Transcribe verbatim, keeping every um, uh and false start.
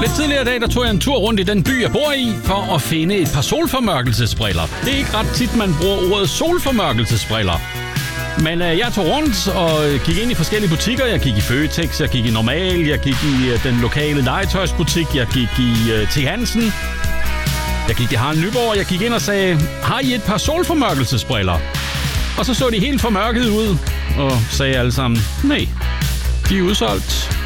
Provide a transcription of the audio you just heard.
Lidt tidligere i dag, der tog jeg en tur rundt i den by, jeg bor i, for at finde et par solformørkelsesbriller. Det er ikke ret tit, man bruger ordet solformørkelsesbriller. Men øh, jeg tog rundt og gik ind i forskellige butikker. Jeg gik i Føtex, jeg gik i Normal, jeg gik i øh, den lokale legetøjsbutik, jeg gik i øh, T. Hansen. Jeg gik i Harald Nyborg, jeg gik ind og sagde, har I et par solformørkelsesbriller? Og så så de helt formørket ud og sagde alle sammen, nej, de er udsolgt.